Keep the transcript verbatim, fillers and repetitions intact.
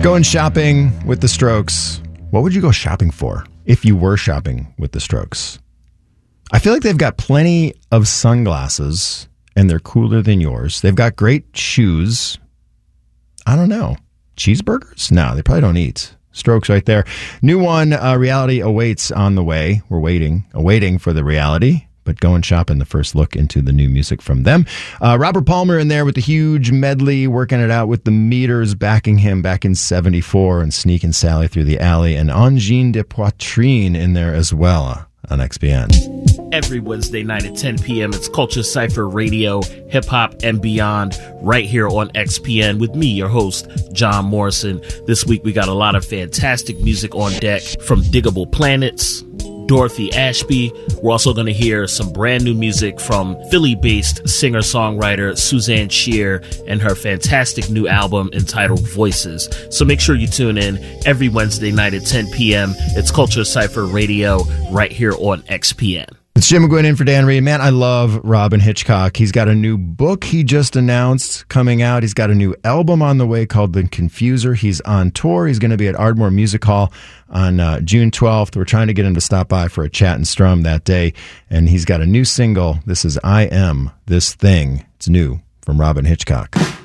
Going shopping with the Strokes. What would you go shopping for if you were shopping with the Strokes? I feel like they've got plenty of sunglasses, and they're cooler than yours. They've got great shoes. I don't know. Cheeseburgers? No, they probably don't eat. Strokes right there. New one, uh, Reality awaits on the way. We're waiting, awaiting for the Reality. But go and shop in the first look into the new music from them. Uh, Robert Palmer in there with the huge medley, working it out with the Meters backing him back in seventy-four, and Sneak and Sally Through the Alley, and Angine de Poitrine in there as well uh, on X P N. Every Wednesday night at ten p.m., it's Culture Cypher Radio, hip hop and beyond, right here on X P N with me, your host, John Morrison. This week we got a lot of fantastic music on deck from Diggable Planets, Dorothy Ashby. We're also going to hear some brand new music from Philly-based singer-songwriter Suzanne Shear and her fantastic new album entitled Voices. So make sure you tune in every Wednesday night at ten p.m. It's Culture Cypher Radio right here on X P N. It's Jim McGuinn in for Dan Reed. Man, I love Robin Hitchcock. He's got a new book he just announced coming out. He's got a new album on the way called The Confuser. He's on tour. He's going to be at Ardmore Music Hall on uh, June twelfth. We're trying to get him to stop by for a chat and strum that day. And he's got a new single. This is I Am This Thing. It's new from Robin Hitchcock.